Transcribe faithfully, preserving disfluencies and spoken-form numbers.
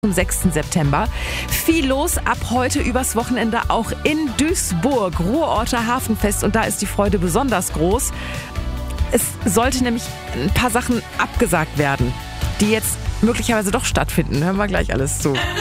Zum sechsten September. Viel los ab heute übers Wochenende auch in Duisburg. Ruhrorter Hafenfest und da ist die Freude besonders groß. Es sollte nämlich ein paar Sachen abgesagt werden, die jetzt möglicherweise doch stattfinden. Hören wir gleich alles zu.